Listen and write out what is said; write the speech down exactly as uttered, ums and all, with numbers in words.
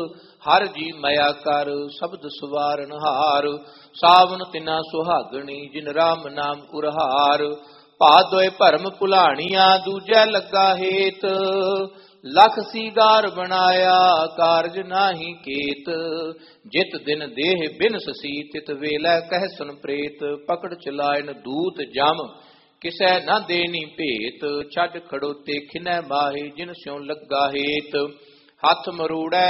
ਹਰ ਜੀ ਮਇਆ ਕਰ ਸ਼ਬਦ ਸਵਾਰਨ ਹਾਰ। ਸਾਵਨ ਤਿਨਾ ਸੁਹਾਗਣੀ ਜਿਨ ਰਾਮ ਨਾਮ ਉਰਹਾਰ। ਭਾਦੋਏ ਭਰਮ ਭੁਲਾਣੀਆਂ ਦੂਜੈ ਲੱਗਾ ਹੇਤ। ਲਖ ਸੀਗਾਰ ਬਣਾਇਆ ਕਾਰਜ ਨਾਹੀ ਕੇਤ। ਜਿਤ ਦਿਨ ਦੇਹ ਬਿਨਸ ਸੀ ਤਿਤ ਵੇਲੇ ਕਹਿ ਸੁਨ ਪ੍ਰੇਤ। ਪਕੜ ਚਲਾਇਨ ਦੂਤ ਜਮ ਕਿਸੈ ਨਾ ਦੇਨੀ ਭੇਤ। ਛੱਡ ਖੜੋਤੇ ਖਿਨੈ ਮਾਹੇ ਜਿਨ ਸਿਉ ਲੱਗਾ ਹੇਤ। ਹੱਥ ਮਰੂੜੈ